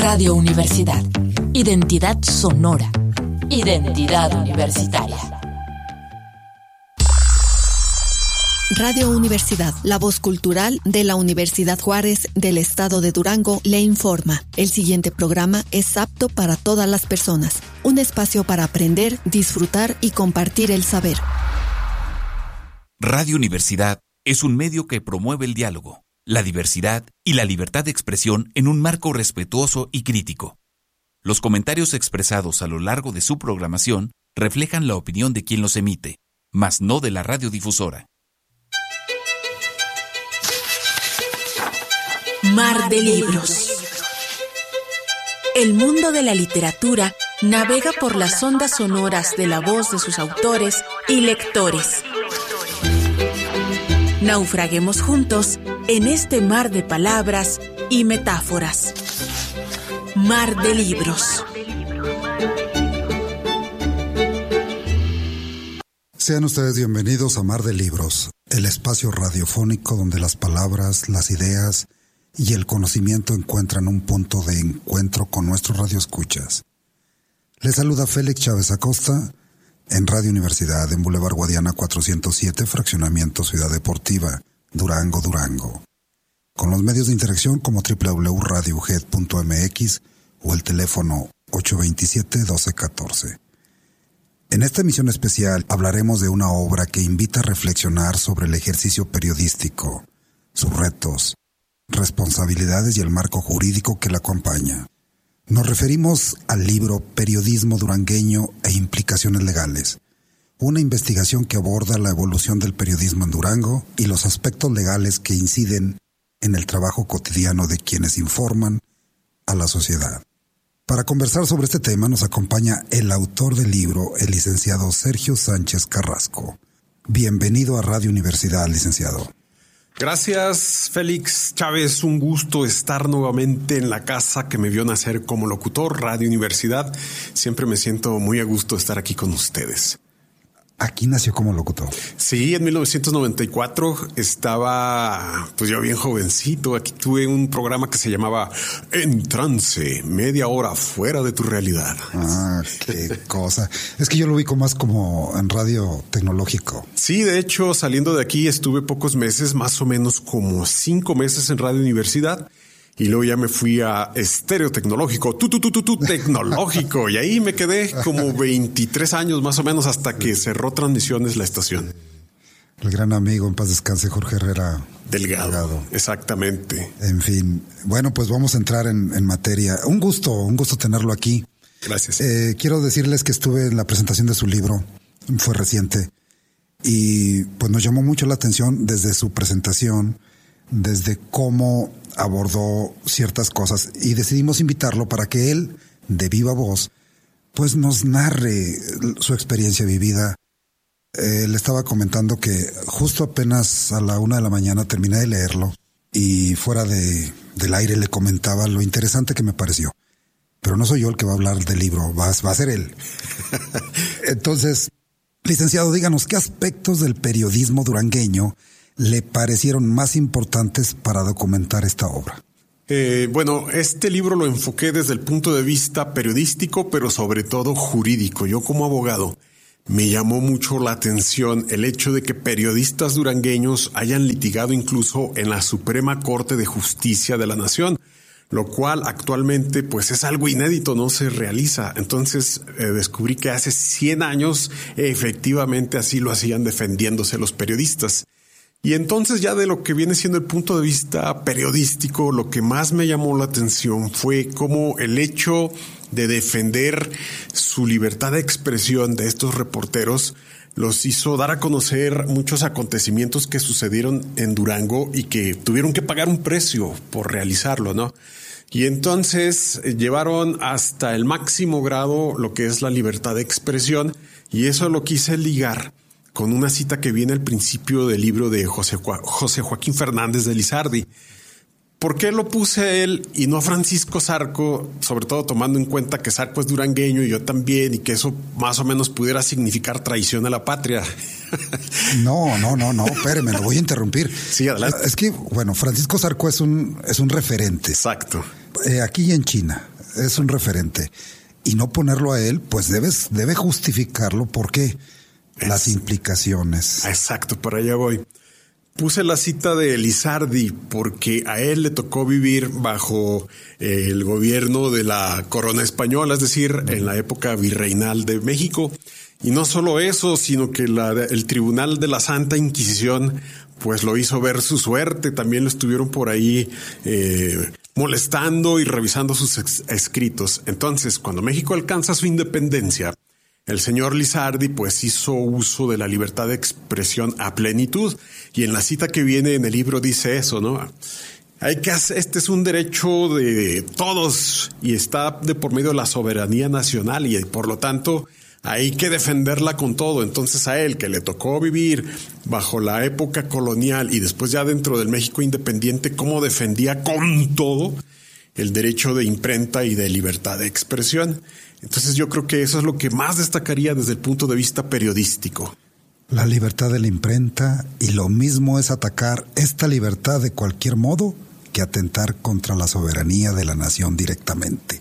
Radio Universidad. Identidad sonora. Identidad universitaria. Radio Universidad, la voz cultural de la Universidad Juárez del Estado de Durango, le informa. El siguiente programa es apto para todas las personas. Un espacio para aprender, disfrutar y compartir el saber. Radio Universidad es un medio que promueve el diálogo, la diversidad y la libertad de expresión en un marco respetuoso y crítico. Los comentarios expresados a lo largo de su programación reflejan la opinión de quien los emite, mas no de la radiodifusora. Mar de libros. El mundo de la literatura navega por las ondas sonoras de la voz de sus autores y lectores. Naufraguemos juntos en este mar de palabras y metáforas. Mar de libros. Sean ustedes bienvenidos a Mar de Libros, el espacio radiofónico donde las palabras, las ideas y el conocimiento encuentran un punto de encuentro con nuestros radioescuchas. Les saluda Félix Chávez Acosta en Radio Universidad, en Boulevard Guadiana 407, Fraccionamiento Ciudad Deportiva, Durango, Durango. Con los medios de interacción como www.radiohead.mx o el teléfono 827-1214. En esta emisión especial hablaremos de una obra que invita a reflexionar sobre el ejercicio periodístico, sus retos, responsabilidades y el marco jurídico que la acompaña. Nos referimos al libro Periodismo Durangueño e Implicaciones Legales, una investigación que aborda la evolución del periodismo en Durango y los aspectos legales que inciden en el trabajo cotidiano de quienes informan a la sociedad. Para conversar sobre este tema nos acompaña el autor del libro, el licenciado Sergio Sánchez Carrasco. Bienvenido a Radio Universidad, licenciado. Gracias, Félix Chávez. Un gusto estar nuevamente en la casa que me vio nacer como locutor, Radio Universidad. Siempre me siento muy a gusto estar aquí con ustedes. ¿Aquí nació como locutor? Sí, en 1994 estaba pues yo bien jovencito. Aquí tuve un programa que se llamaba En Trance, media hora fuera de tu realidad. Ah, qué cosa. Es que yo lo ubico más como en radio tecnológico. Sí, de hecho, saliendo de aquí estuve pocos meses, más o menos como 5 meses en Radio Universidad. Y luego ya me fui a Estéreo Tecnológico, tecnológico. Y ahí me quedé como 23 años más o menos hasta que cerró transmisiones la estación. El gran amigo, en paz descanse, Jorge Herrera Delgado. Exactamente. En fin, bueno, pues vamos a entrar en materia. Un gusto tenerlo aquí. Gracias. Quiero decirles que estuve en la presentación de su libro, fue reciente, y pues nos llamó mucho la atención desde su presentación, desde cómo abordó ciertas cosas, y decidimos invitarlo para que él, de viva voz, pues nos narre su experiencia vivida. Le estaba comentando que justo apenas a la 1 de la mañana terminé de leerlo y fuera del aire le comentaba lo interesante que me pareció. Pero no soy yo el que va a hablar del libro, va a ser él. Entonces, licenciado, díganos, ¿qué aspectos del periodismo durangueño le parecieron más importantes para documentar esta obra? Bueno, este libro lo enfoqué desde el punto de vista periodístico, pero sobre todo jurídico. Yo como abogado me llamó mucho la atención el hecho de que periodistas durangueños hayan litigado incluso en la Suprema Corte de Justicia de la Nación, lo cual actualmente pues es algo inédito, no se realiza. Entonces descubrí que hace 100 años efectivamente así lo hacían defendiéndose los periodistas. Y entonces ya de lo que viene siendo el punto de vista periodístico, lo que más me llamó la atención fue cómo el hecho de defender su libertad de expresión de estos reporteros los hizo dar a conocer muchos acontecimientos que sucedieron en Durango y que tuvieron que pagar un precio por realizarlo, ¿no? Y entonces llevaron hasta el máximo grado lo que es la libertad de expresión, y eso lo quise ligar con una cita que viene al principio del libro de José Joaquín Fernández de Lizardi. ¿Por qué lo puse a él y no a Francisco Zarco? Sobre todo tomando en cuenta que Zarco es durangueño y yo también, y que eso más o menos pudiera significar traición a la patria. No, espéreme, lo voy a interrumpir. Sí, adelante. Es que, bueno, Francisco Zarco es un referente. Exacto. Aquí y en China. es un referente. Y no ponerlo a él, pues debe justificarlo. ¿Por qué? Las implicaciones. Exacto, para allá voy. Puse la cita de Lizardi porque a él le tocó vivir bajo el gobierno de la corona española, es decir, en la época virreinal de México. Y no solo eso, sino que el Tribunal de la Santa Inquisición pues lo hizo ver su suerte. También lo estuvieron por ahí molestando y revisando sus escritos. Entonces, cuando México alcanza su independencia, el señor Lizardi pues hizo uso de la libertad de expresión a plenitud, y en la cita que viene en el libro dice eso, ¿no? Este es un derecho de todos y está de por medio de la soberanía nacional, y por lo tanto hay que defenderla con todo. Entonces a él, que le tocó vivir bajo la época colonial y después ya dentro del México independiente, cómo defendía con todo el derecho de imprenta y de libertad de expresión. Entonces yo creo que eso es lo que más destacaría desde el punto de vista periodístico. La libertad de la imprenta, y lo mismo es atacar esta libertad de cualquier modo que atentar contra la soberanía de la nación directamente.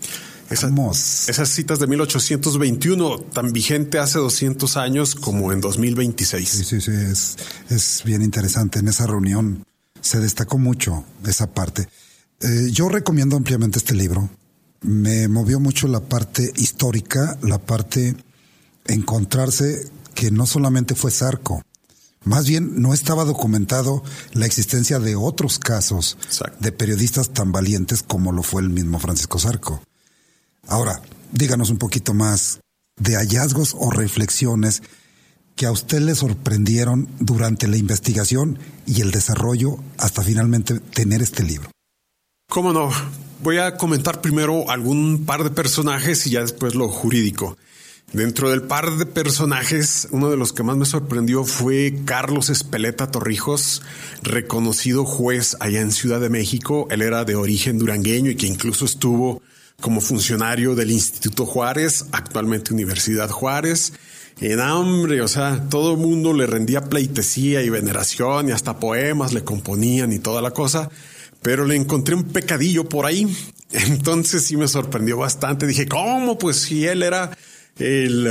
Esas citas de 1821, tan vigente hace 200 años como en 2026. Sí, es bien interesante. En esa reunión se destacó mucho esa parte. Yo recomiendo ampliamente este libro. Me movió mucho la parte histórica, la parte encontrarse que no solamente fue Zarco, más bien no estaba documentado la existencia de otros casos. Exacto. De periodistas tan valientes como lo fue el mismo Francisco Zarco. Ahora, díganos un poquito más de hallazgos o reflexiones que a usted le sorprendieron durante la investigación y el desarrollo hasta finalmente tener este libro. ¿Cómo no? Voy a comentar primero algún par de personajes y ya después lo jurídico. Dentro del par de personajes, uno de los que más me sorprendió fue Carlos Espeleta Torrijos, reconocido juez allá en Ciudad de México. Él era de origen durangueño y que incluso estuvo como funcionario del Instituto Juárez, actualmente Universidad Juárez. En hambre, o sea, todo el mundo le rendía pleitesía y veneración y hasta poemas le componían y toda la cosa. Pero le encontré un pecadillo por ahí. Entonces sí me sorprendió bastante. Dije, ¿cómo? Pues si él era el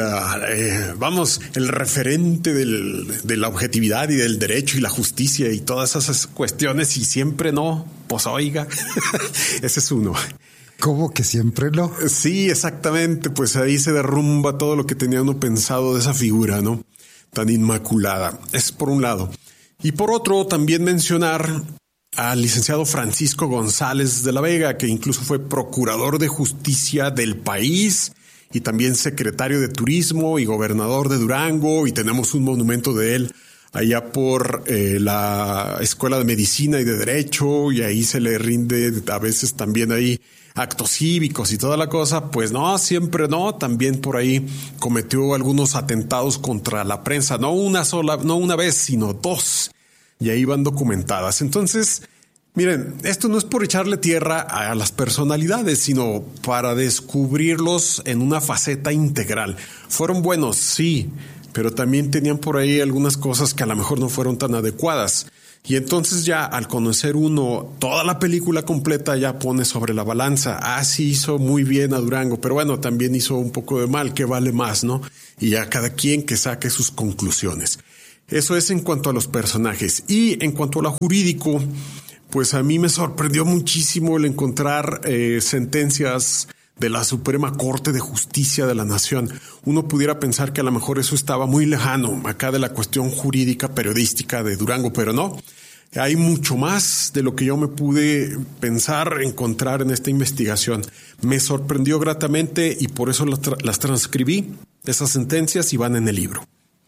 referente de la objetividad y del derecho y la justicia y todas esas cuestiones, y siempre no, pues oiga, ese es uno. ¿Cómo que siempre no? Sí, exactamente. Pues ahí se derrumba todo lo que tenía uno pensado de esa figura, ¿no? Tan inmaculada. Es por un lado. Y por otro, también mencionar al licenciado Francisco González de la Vega, que incluso fue procurador de justicia del país y también secretario de turismo y gobernador de Durango, y tenemos un monumento de él allá por la Escuela de Medicina y de Derecho, y ahí se le rinde a veces también ahí actos cívicos y toda la cosa. Pues no, siempre no. También por ahí cometió algunos atentados contra la prensa, no una vez, sino dos. Y ahí van documentadas. Entonces, miren, esto no es por echarle tierra a las personalidades, sino para descubrirlos en una faceta integral. Fueron buenos, sí, pero también tenían por ahí algunas cosas que a lo mejor no fueron tan adecuadas. Y entonces ya al conocer uno toda la película completa, ya pone sobre la balanza. Sí hizo muy bien a Durango, pero bueno, también hizo un poco de mal, que vale más, ¿no? Y ya cada quien que saque sus conclusiones. Eso es en cuanto a los personajes. Y en cuanto a lo jurídico, pues a mí me sorprendió muchísimo el encontrar sentencias de la Suprema Corte de Justicia de la Nación. Uno pudiera pensar que a lo mejor eso estaba muy lejano acá de la cuestión jurídica periodística de Durango, pero no. Hay mucho más de lo que yo me pude pensar encontrar en esta investigación. Me sorprendió gratamente y por eso las transcribí, esas sentencias, y van en el libro.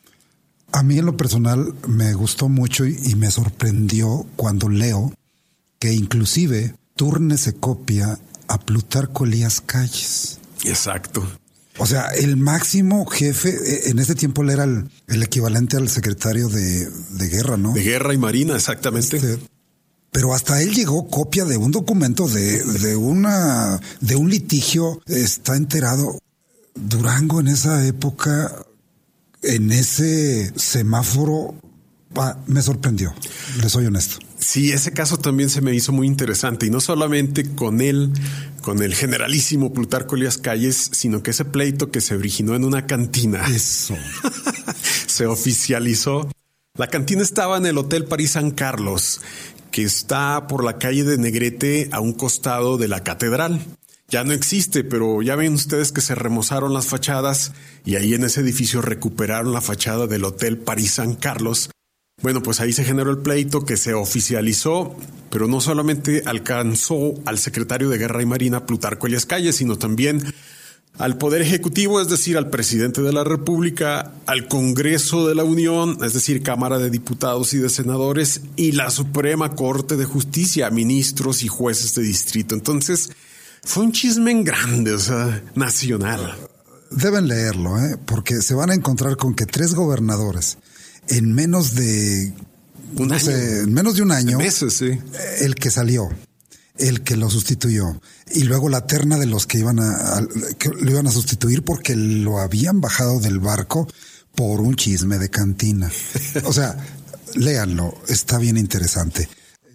A mí en lo personal me gustó mucho y me sorprendió cuando leo que inclusive túrnese copia a Plutarco Elías Calles. Exacto. O sea, el máximo jefe, en ese tiempo él era el equivalente al secretario de guerra, ¿no? De guerra y marina, exactamente. Pero hasta él llegó copia de un documento de un litigio. Está enterado. Durango en esa época, en ese semáforo, me sorprendió, le soy honesto. Sí, ese caso también se me hizo muy interesante, y no solamente con él con el generalísimo Plutarco Elías Calles, sino que ese pleito que se originó en una cantina. Eso. Se oficializó. La cantina estaba en el Hotel París San Carlos, que está por la calle de Negrete a un costado de la catedral. Ya no existe, pero ya ven ustedes que se remozaron las fachadas y ahí en ese edificio recuperaron la fachada del Hotel París San Carlos. Bueno, pues ahí se generó el pleito que se oficializó, pero no solamente alcanzó al secretario de Guerra y Marina Plutarco Elías Calles, sino también al Poder Ejecutivo, es decir, al presidente de la República, al Congreso de la Unión, es decir, Cámara de Diputados y de Senadores, y la Suprema Corte de Justicia, ministros y jueces de distrito. Entonces, fue un chisme en grande, o sea, nacional. Deben leerlo, porque se van a encontrar con que 3 gobernadores en menos de un año, meses, sí. El que salió, el que lo sustituyó y luego la terna de los que que lo iban a sustituir porque lo habían bajado del barco por un chisme de cantina. O sea, léanlo, está bien interesante.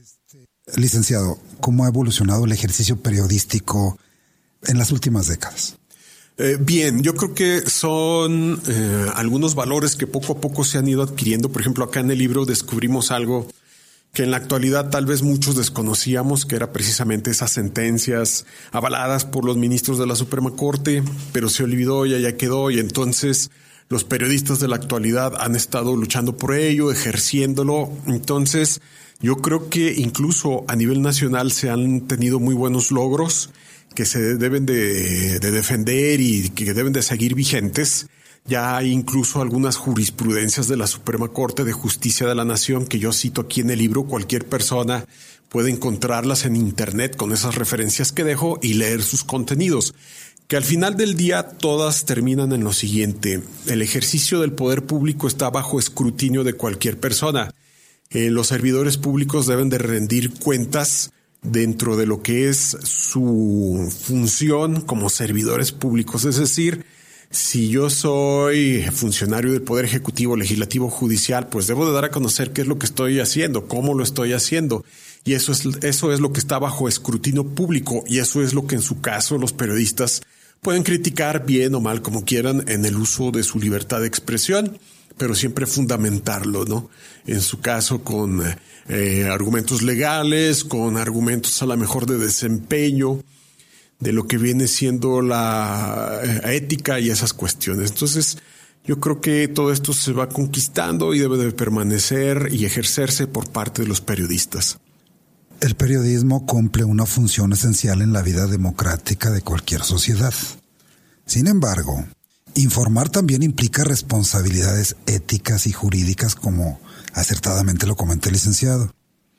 Licenciado, ¿cómo ha evolucionado el ejercicio periodístico en las últimas décadas? Bien, yo creo que son algunos valores que poco a poco se han ido adquiriendo. Por ejemplo, acá en el libro descubrimos algo que en la actualidad tal vez muchos desconocíamos, que era precisamente esas sentencias avaladas por los ministros de la Suprema Corte, pero se olvidó y ya quedó, y entonces los periodistas de la actualidad han estado luchando por ello, ejerciéndolo. Entonces, yo creo que incluso a nivel nacional se han tenido muy buenos logros que se deben de defender y que deben de seguir vigentes. Ya hay incluso algunas jurisprudencias de la Suprema Corte de Justicia de la Nación que yo cito aquí en el libro. Cualquier persona puede encontrarlas en internet con esas referencias que dejo y leer sus contenidos, que al final del día todas terminan en lo siguiente: el ejercicio del poder público está bajo escrutinio de cualquier persona. Los servidores públicos deben de rendir cuentas dentro de lo que es su función como servidores públicos. Es decir, si yo soy funcionario del Poder Ejecutivo, Legislativo, Judicial, pues debo de dar a conocer qué es lo que estoy haciendo, cómo lo estoy haciendo. Y eso es lo que está bajo escrutinio público, y eso es lo que en su caso los periodistas pueden criticar bien o mal como quieran en el uso de su libertad de expresión, pero siempre fundamentarlo, ¿no? En su caso con argumentos legales, con argumentos a lo mejor de desempeño, de lo que viene siendo la ética y esas cuestiones. Entonces, yo creo que todo esto se va conquistando y debe de permanecer y ejercerse por parte de los periodistas. El periodismo cumple una función esencial en la vida democrática de cualquier sociedad. Sin embargo, informar también implica responsabilidades éticas y jurídicas, como acertadamente lo comenta el licenciado.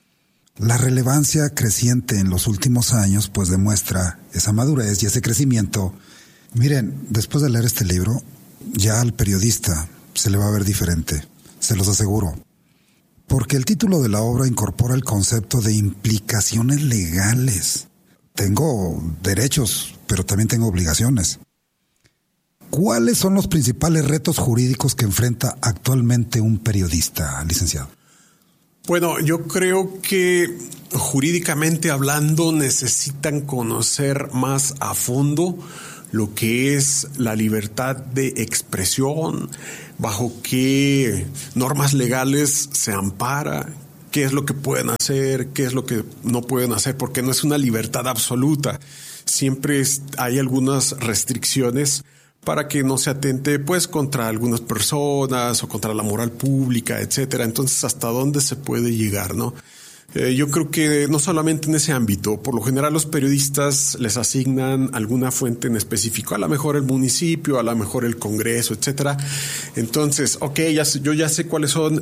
La relevancia creciente en los últimos años pues demuestra esa madurez y ese crecimiento. Miren, después de leer este libro, ya al periodista se le va a ver diferente, se los aseguro. Porque el título de la obra incorpora el concepto de implicaciones legales. Tengo derechos, pero también tengo obligaciones. ¿Cuáles son los principales retos jurídicos que enfrenta actualmente un periodista, licenciado? Bueno, yo creo que jurídicamente hablando necesitan conocer más a fondo lo que es la libertad de expresión, bajo qué normas legales se ampara, qué es lo que pueden hacer, qué es lo que no pueden hacer, porque no es una libertad absoluta. Siempre hay algunas restricciones para que no se atente pues contra algunas personas o contra la moral pública, etcétera. Entonces, ¿hasta dónde se puede llegar, no? Yo creo que no solamente en ese ámbito, por lo general los periodistas les asignan alguna fuente en específico, a lo mejor el municipio, a lo mejor el Congreso, etcétera. Entonces, yo ya sé cuáles son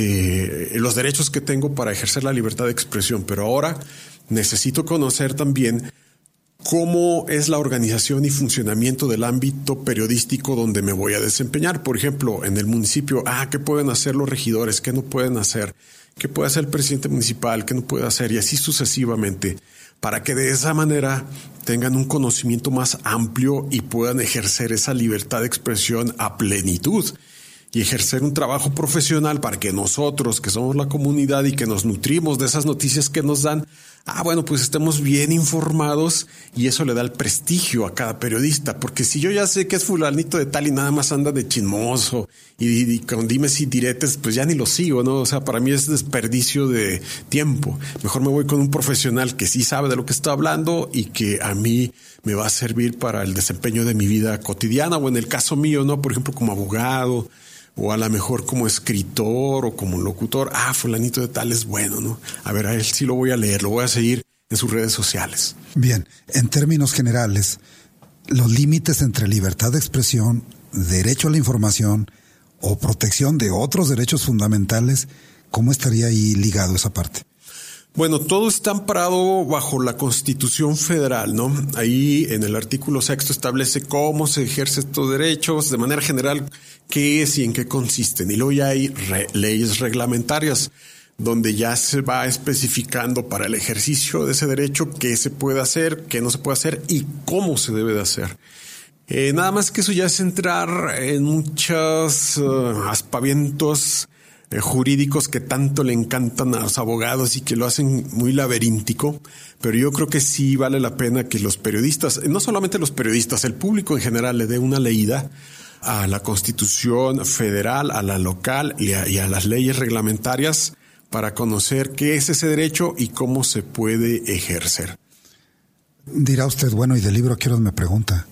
los derechos que tengo para ejercer la libertad de expresión, pero ahora necesito conocer también cómo es la organización y funcionamiento del ámbito periodístico donde me voy a desempeñar. Por ejemplo, en el municipio, ¿qué pueden hacer los regidores? ¿Qué no pueden hacer? ¿Qué puede hacer el presidente municipal? ¿Qué no puede hacer? Y así sucesivamente, para que de esa manera tengan un conocimiento más amplio y puedan ejercer esa libertad de expresión a plenitud. y ejercer un trabajo profesional para que nosotros, que somos la comunidad y que nos nutrimos de esas noticias que nos dan, bueno, pues estemos bien informados, y eso le da el prestigio a cada periodista. Porque si yo ya sé que es fulanito de tal y nada más anda de chismoso y con dimes y diretes, pues ya ni lo sigo, ¿no? O sea, para mí es desperdicio de tiempo. Mejor me voy con un profesional que sí sabe de lo que está hablando y que a mí me va a servir para el desempeño de mi vida cotidiana, o en el caso mío, ¿no? Por ejemplo, como abogado, o a lo mejor como escritor o como locutor. Fulanito de tal es bueno, ¿no? A ver, a él sí lo voy a leer, lo voy a seguir en sus redes sociales. Bien, en términos generales, los límites entre libertad de expresión, derecho a la información o protección de otros derechos fundamentales, ¿cómo estaría ahí ligado esa parte? Bueno, todo está amparado bajo la Constitución Federal, ¿no? Ahí en el artículo 6 establece cómo se ejercen estos derechos, de manera general, qué es y en qué consisten. Y luego ya hay leyes reglamentarias donde ya se va especificando para el ejercicio de ese derecho qué se puede hacer, qué no se puede hacer y cómo se debe de hacer. Nada más que eso ya es entrar en muchos aspavientos jurídicos que tanto le encantan a los abogados y que lo hacen muy laberíntico, pero yo creo que sí vale la pena que los periodistas, no solamente los periodistas, el público en general, le dé una leída a la Constitución Federal, a la local y a las leyes reglamentarias para conocer qué es ese derecho y cómo se puede ejercer. Dirá usted, bueno, ¿y del libro qué horas me pregunta?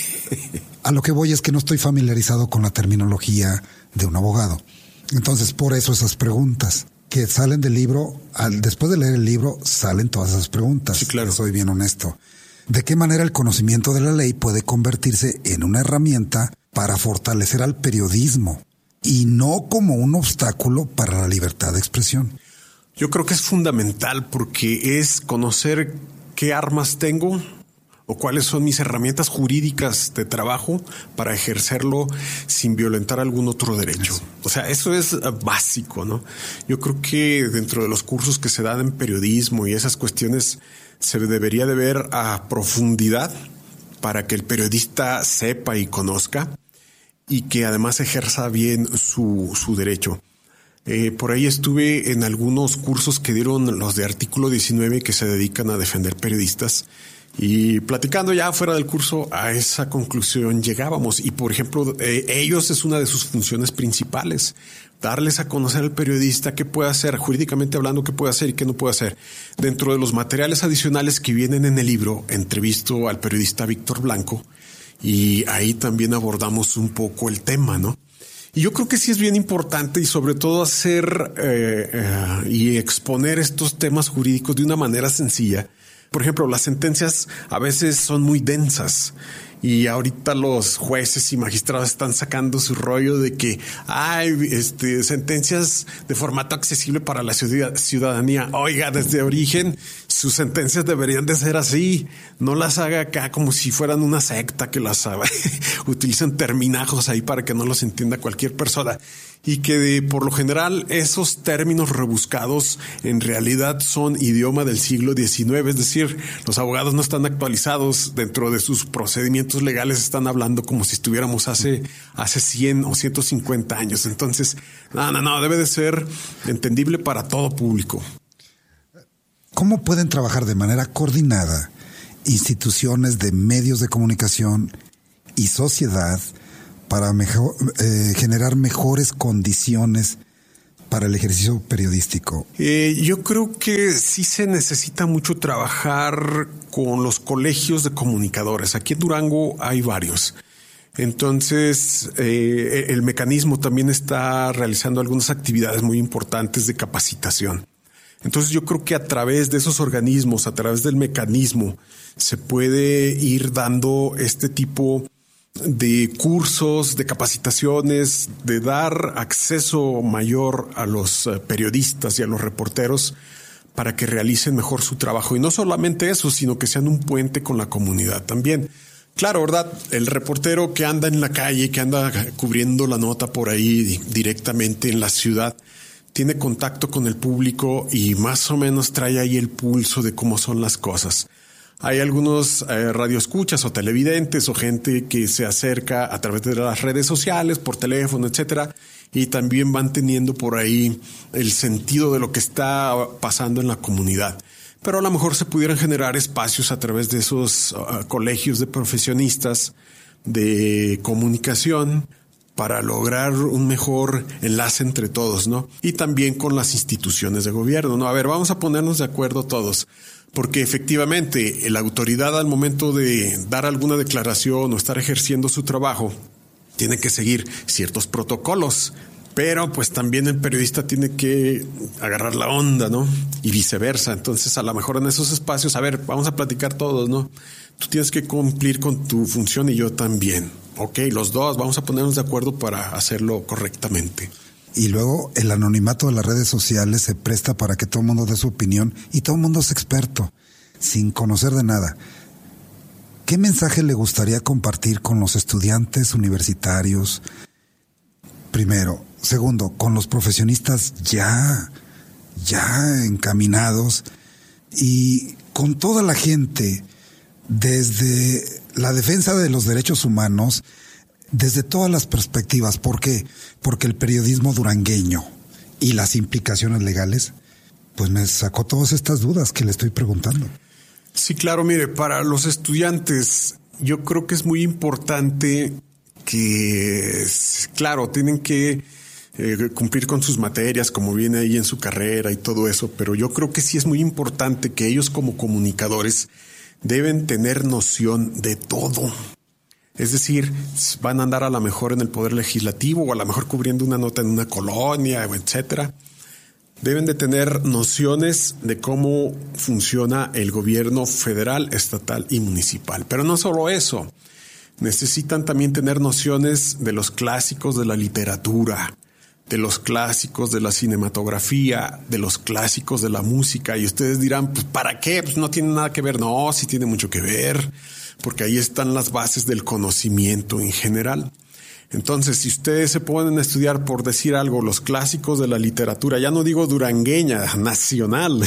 A lo que voy es que no estoy familiarizado con la terminología de un abogado. Entonces, por eso esas preguntas que salen del libro, después de leer el libro, salen todas esas preguntas. Sí, claro. Soy bien honesto. ¿De qué manera el conocimiento de la ley puede convertirse en una herramienta para fortalecer al periodismo y no como un obstáculo para la libertad de expresión? Yo creo que es fundamental porque es conocer qué armas tengo o cuáles son mis herramientas jurídicas de trabajo para ejercerlo sin violentar algún otro derecho. O sea, eso es básico, ¿no? Yo creo que dentro de los cursos que se dan en periodismo y esas cuestiones se debería de ver a profundidad para que el periodista sepa y conozca y que además ejerza bien su derecho. Por ahí estuve en algunos cursos que dieron los de artículo 19 que se dedican a defender periodistas. Y platicando ya fuera del curso, a esa conclusión llegábamos. Y, por ejemplo, ellos es una de sus funciones principales, darles a conocer al periodista qué puede hacer, jurídicamente hablando, qué puede hacer y qué no puede hacer. Dentro de los materiales adicionales que vienen en el libro, entrevisto al periodista Víctor Blanco y ahí también abordamos un poco el tema, ¿no? Y yo creo que sí es bien importante y sobre todo hacer y exponer estos temas jurídicos de una manera sencilla. Por ejemplo, las sentencias a veces son muy densas y ahorita los jueces y magistrados están sacando su rollo de que hay sentencias de formato accesible para la ciudadanía. Oiga, desde origen sus sentencias deberían de ser así. No las haga acá como si fueran una secta que las utilizan terminajos ahí para que no los entienda cualquier persona. Y que por lo general esos términos rebuscados en realidad son idioma del siglo XIX, es decir, los abogados no están actualizados dentro de sus procedimientos legales, están hablando como si estuviéramos hace 100 o 150 años. Entonces, no, debe de ser entendible para todo público. ¿Cómo pueden trabajar de manera coordinada instituciones de medios de comunicación y sociedad para generar mejores condiciones para el ejercicio periodístico? Yo creo que sí se necesita mucho trabajar con los colegios de comunicadores. Aquí en Durango hay varios. Entonces, el mecanismo también está realizando algunas actividades muy importantes de capacitación. Entonces, yo creo que a través de esos organismos, a través del mecanismo, se puede ir dando este tipo de cursos, de capacitaciones, de dar acceso mayor a los periodistas y a los reporteros para que realicen mejor su trabajo. Y no solamente eso, sino que sean un puente con la comunidad también. Claro, ¿verdad? El reportero que anda en la calle, que anda cubriendo la nota por ahí directamente en la ciudad, tiene contacto con el público y más o menos trae ahí el pulso de cómo son las cosas. Hay algunos radioescuchas o televidentes o gente que se acerca a través de las redes sociales, por teléfono, etcétera, y también van teniendo por ahí el sentido de lo que está pasando en la comunidad. Pero a lo mejor se pudieran generar espacios a través de esos colegios de profesionistas de comunicación para lograr un mejor enlace entre todos, ¿no? Y también con las instituciones de gobierno, ¿no? A ver, vamos a ponernos de acuerdo todos. Porque efectivamente la autoridad al momento de dar alguna declaración o estar ejerciendo su trabajo tiene que seguir ciertos protocolos, pero pues también el periodista tiene que agarrar la onda, ¿no? Y viceversa. Entonces a lo mejor en esos espacios, a ver, vamos a platicar todos, ¿no? Tú tienes que cumplir con tu función y yo también. Ok, los dos vamos a ponernos de acuerdo para hacerlo correctamente. Y luego el anonimato de las redes sociales se presta para que todo el mundo dé su opinión y todo el mundo es experto, sin conocer de nada. ¿Qué mensaje le gustaría compartir con los estudiantes universitarios? Primero. Segundo, con los profesionistas ya encaminados y con toda la gente, desde la defensa de los derechos humanos, desde todas las perspectivas. ¿Por qué? Porque el periodismo durangueño y las implicaciones legales, pues me sacó todas estas dudas que le estoy preguntando. Sí, claro, mire, para los estudiantes yo creo que es muy importante que, claro, tienen que cumplir con sus materias como viene ahí en su carrera y todo eso, pero yo creo que sí es muy importante que ellos como comunicadores deben tener noción de todo. Es decir, van a andar a lo mejor en el poder legislativo o a lo mejor cubriendo una nota en una colonia, etcétera. Deben de tener nociones de cómo funciona el gobierno federal, estatal y municipal. Pero no solo eso, necesitan también tener nociones de los clásicos de la literatura, de los clásicos de la cinematografía, de los clásicos de la música. Y ustedes dirán, pues ¿para qué? Pues no tiene nada que ver. No, sí tiene mucho que ver, porque ahí están las bases del conocimiento en general. Entonces, si ustedes se ponen a estudiar, por decir algo, los clásicos de la literatura, ya no digo durangueña, nacional.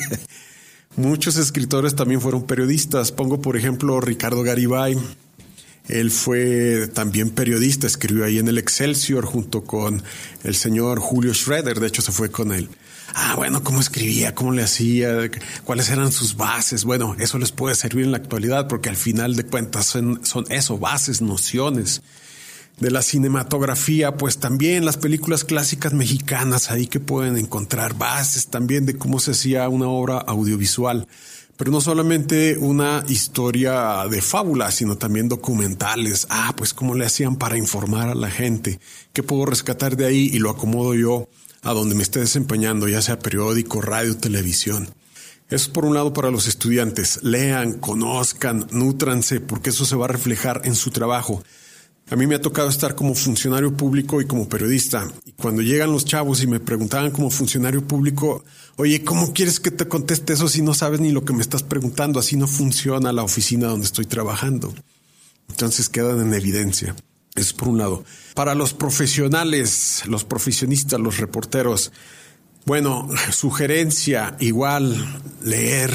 Muchos escritores también fueron periodistas. Pongo, por ejemplo, Ricardo Garibay. Él fue también periodista, escribió ahí en el Excelsior junto con el señor Julio Schroeder, de hecho se fue con él. Bueno, ¿cómo escribía? ¿Cómo le hacía? ¿Cuáles eran sus bases? Bueno, eso les puede servir en la actualidad porque al final de cuentas son eso, bases, nociones. De la cinematografía, pues también las películas clásicas mexicanas ahí que pueden encontrar bases también de cómo se hacía una obra audiovisual. Pero no solamente una historia de fábula, sino también documentales. Pues cómo le hacían para informar a la gente. ¿Qué puedo rescatar de ahí? Y lo acomodo yo a donde me esté desempeñando, ya sea periódico, radio, televisión. Eso por un lado para los estudiantes. Lean, conozcan, nútranse, porque eso se va a reflejar en su trabajo. A mí me ha tocado estar como funcionario público y como periodista. Y cuando llegan los chavos y me preguntaban como funcionario público, oye, ¿cómo quieres que te conteste eso si no sabes ni lo que me estás preguntando? Así no funciona la oficina donde estoy trabajando. Entonces quedan en evidencia. Eso por un lado. Para los profesionales, los profesionistas, los reporteros, bueno, sugerencia, igual, leer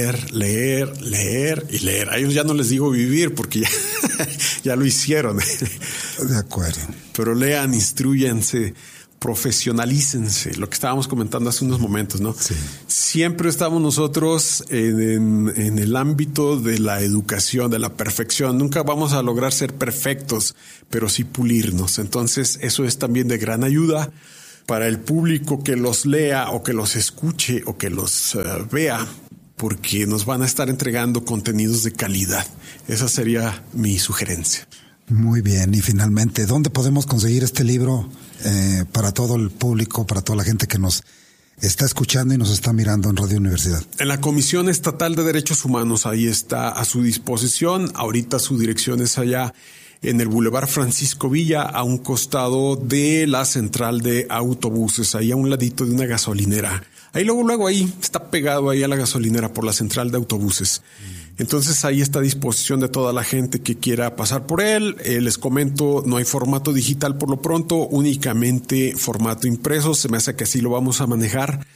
y leer. A ellos ya no les digo vivir porque ya lo hicieron. De acuerdo. Pero lean, instrúyanse, profesionalícense, lo que estábamos comentando hace unos momentos, ¿no? Sí. Siempre estamos nosotros en el ámbito de la educación, de la perfección. Nunca vamos a lograr ser perfectos, pero sí pulirnos. Entonces, eso es también de gran ayuda para el público que los lea o que los escuche o que los vea, porque nos van a estar entregando contenidos de calidad. Esa sería mi sugerencia. Muy bien. Y finalmente, ¿dónde podemos conseguir este libro para todo el público, para toda la gente que nos está escuchando y nos está mirando en Radio Universidad? En la Comisión Estatal de Derechos Humanos, ahí está a su disposición. Ahorita su dirección es allá en el Boulevard Francisco Villa, a un costado de la central de autobuses, ahí a un ladito de una gasolinera. Ahí luego ahí está pegado ahí a la gasolinera por la central de autobuses. Entonces ahí está a disposición de toda la gente que quiera pasar por él. Les comento, no hay formato digital por lo pronto, únicamente formato impreso. Se me hace que así lo vamos a manejar.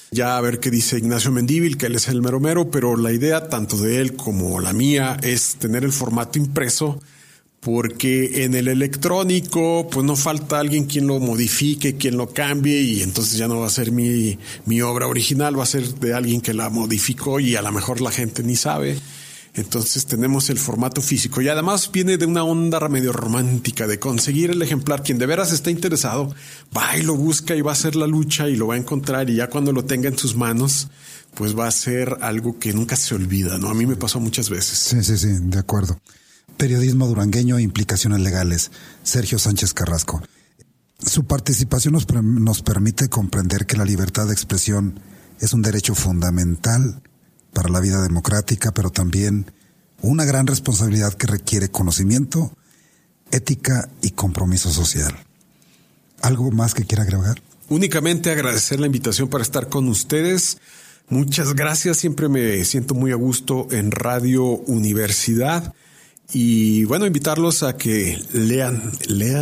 Ya a ver qué dice Ignacio Mendívil, que él es el mero mero, pero la idea tanto de él como la mía es tener el formato impreso, porque en el electrónico pues no falta alguien quien lo modifique, quien lo cambie, y entonces ya no va a ser mi obra original, va a ser de alguien que la modificó y a lo mejor la gente ni sabe. Entonces tenemos el formato físico y además viene de una onda medio romántica de conseguir el ejemplar. Quien de veras está interesado va y lo busca y va a hacer la lucha y lo va a encontrar, y ya cuando lo tenga en sus manos pues va a ser algo que nunca se olvida, ¿no? A mí me pasó muchas veces. Sí, de acuerdo. Periodismo durangueño e implicaciones legales. Sergio Sánchez Carrasco. Su participación nos permite comprender que la libertad de expresión es un derecho fundamental para la vida democrática, pero también una gran responsabilidad que requiere conocimiento, ética y compromiso social. ¿Algo más que quiera agregar? Únicamente agradecer la invitación para estar con ustedes. Muchas gracias, siempre me siento muy a gusto en Radio Universidad. Y bueno, invitarlos a que lean.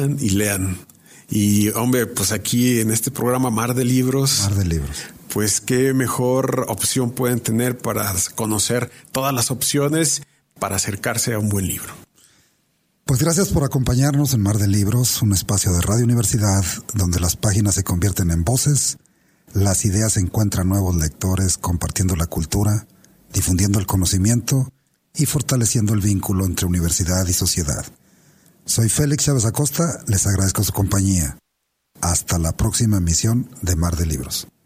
Y hombre, pues aquí en este programa Mar de Libros. Pues qué mejor opción pueden tener para conocer todas las opciones para acercarse a un buen libro. Pues gracias por acompañarnos en Mar de Libros, un espacio de Radio Universidad donde las páginas se convierten en voces, las ideas encuentran nuevos lectores, compartiendo la cultura, difundiendo el conocimiento y fortaleciendo el vínculo entre universidad y sociedad. Soy Félix Chávez Acosta, les agradezco su compañía. Hasta la próxima emisión de Mar de Libros.